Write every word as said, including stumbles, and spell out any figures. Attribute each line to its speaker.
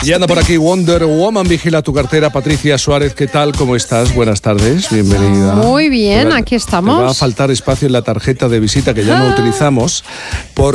Speaker 1: Y anda por aquí Wonder Woman, vigila tu cartera. Patricia Suárez, ¿qué tal? ¿Cómo estás? Buenas tardes, bienvenida.
Speaker 2: Muy bien,
Speaker 1: va,
Speaker 2: aquí estamos.
Speaker 1: Me va a faltar espacio en la tarjeta de visita que ya no utilizamos por